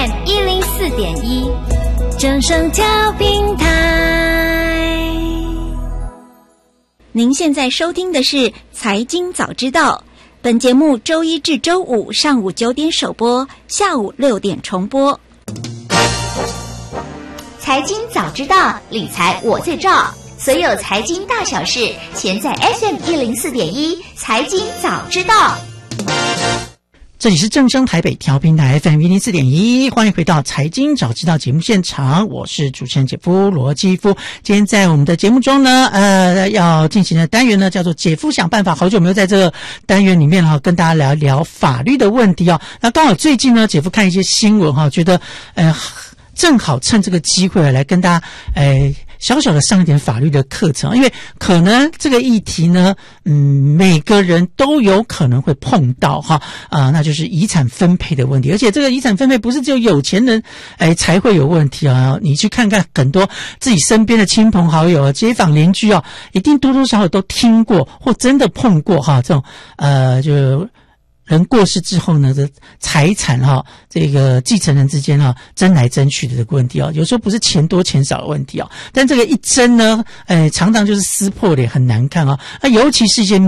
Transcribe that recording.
FM104.1，正声调频台。您现在收听的是财经早知道，本节目周一至周五上午9点首播，下午6点重播。 财经早知道，理财我最照。所有财经大小事，全在 FM104.1 财经早知道。 这里是正声台北调频台 FM104.1， 欢迎回到财经早知道节目现场，我是主持人姐夫罗基夫。今天在我们的节目中呢，要进行的单元呢叫做姐夫想办法。好久没有在这个单元里面跟大家聊一聊法律的问题那刚好最近呢，姐夫看一些新闻觉得正好趁这个机会来跟大家小小的上一点法律的课程，因为可能这个议题呢每个人都有可能会碰到那就是遗产分配的问题。而且这个遗产分配不是只有有钱人才会有问题你去看看很多自己身边的亲朋好友街坊邻居一定多多少少都听过或真的碰过这种就人过世之后呢，这财产这个继承人之间争来争去的这个问题有时候不是钱多钱少的问题但这个一争呢常常就是撕破脸，很难看尤其是一些